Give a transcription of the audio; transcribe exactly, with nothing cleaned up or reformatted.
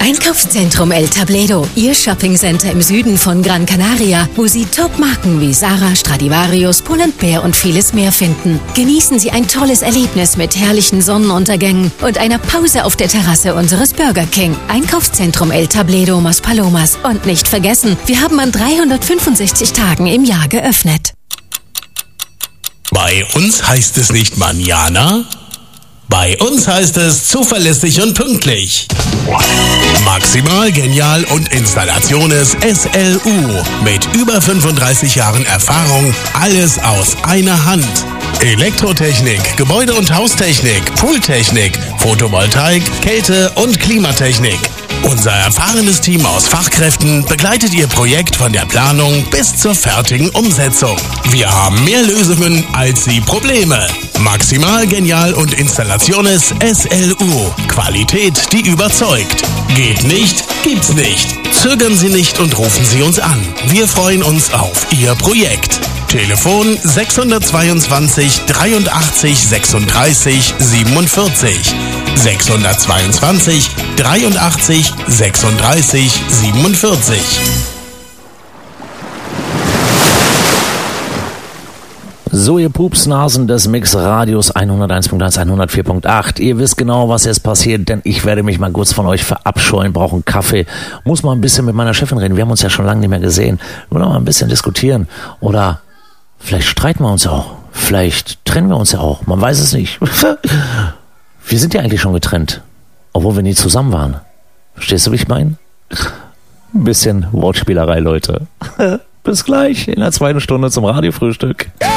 Einkaufszentrum El Tabledo, Ihr Shoppingcenter im Süden von Gran Canaria, wo Sie Top-Marken wie Zara, Stradivarius, Pull&Bear und vieles mehr finden. Genießen Sie ein tolles Erlebnis mit herrlichen Sonnenuntergängen und einer Pause auf der Terrasse unseres Burger King. Einkaufszentrum El Tabledo, Maspalomas. Und nicht vergessen, wir haben an dreihundertfünfundsechzig Tagen im Jahr geöffnet. Bei uns heißt es nicht Manana. Bei uns heißt es zuverlässig und pünktlich. Maximal Genial und Installaciones S L U. Mit über fünfunddreißig Jahren Erfahrung, alles aus einer Hand. Elektrotechnik, Gebäude- und Haustechnik, Pooltechnik, Photovoltaik, Kälte- und Klimatechnik. Unser erfahrenes Team aus Fachkräften begleitet Ihr Projekt von der Planung bis zur fertigen Umsetzung. Wir haben mehr Lösungen als Sie Probleme. Maximal Genial und Installaciones S L U. Qualität, die überzeugt. Geht nicht, gibt's nicht. Zögern Sie nicht und rufen Sie uns an. Wir freuen uns auf Ihr Projekt. Telefon sechshundertzweiundzwanzig dreiundachtzig sechsunddreißig siebenundvierzig. sechshundertzweiundzwanzig dreiundachtzig sechsunddreißig siebenundvierzig. So, ihr Pupsnasen des Mix-Radios hunderteins Punkt eins, hundertvier Punkt acht. Ihr wisst genau, was jetzt passiert, denn ich werde mich mal kurz von euch verabscheuen, brauche einen Kaffee, muss mal ein bisschen mit meiner Chefin reden. Wir haben uns ja schon lange nicht mehr gesehen. Wir wollen mal ein bisschen diskutieren. Oder vielleicht streiten wir uns auch. Vielleicht trennen wir uns ja auch. Man weiß es nicht. Wir sind ja eigentlich schon getrennt, obwohl wir nie zusammen waren. Verstehst du, wie ich meine? Ein bisschen Wortspielerei, Leute. Bis gleich in der zweiten Stunde zum Radiofrühstück.